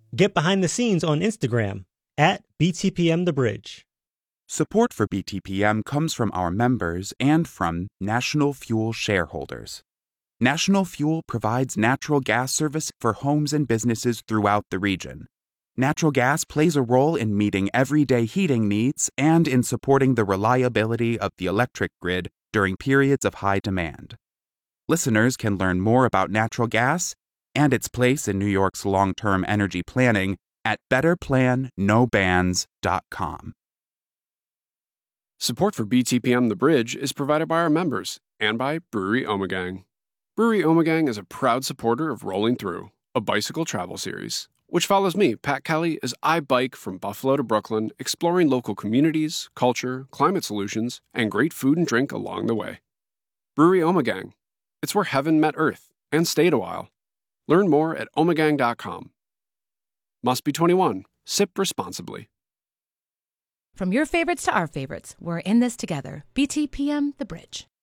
Get behind the scenes on Instagram at BTPMTheBridge. Support for BTPM comes from our members and from National Fuel shareholders. National Fuel provides natural gas service for homes and businesses throughout the region. Natural gas plays a role in meeting everyday heating needs and in supporting the reliability of the electric grid during periods of high demand. Listeners can learn more about natural gas and its place in New York's long-term energy planning at betterplannobans.com. Support for BTPM The Bridge is provided by our members and by Brewery Ommegang. Brewery Ommegang is a proud supporter of Rolling Through, a bicycle travel series, which follows me, Pat Kelly, as I bike from Buffalo to Brooklyn, exploring local communities, culture, climate solutions, and great food and drink along the way. Brewery Ommegang. It's where heaven met earth and stayed a while. Learn more at ommegang.com. Must be 21. Sip responsibly. From your favorites to our favorites, we're in this together. BTPM The Bridge.